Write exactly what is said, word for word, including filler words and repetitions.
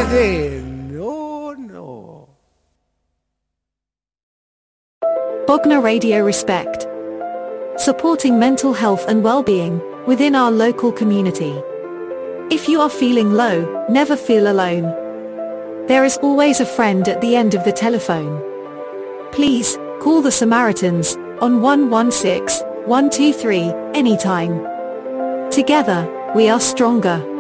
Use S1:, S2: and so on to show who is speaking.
S1: sí. No, no.
S2: Bogner Radio Respect. Supporting mental health and well-being within our local community. If you are feeling low, never feel alone. There is always a friend at the end of the telephone. Please, call the Samaritans on one one six, one two three anytime. Together, we are stronger.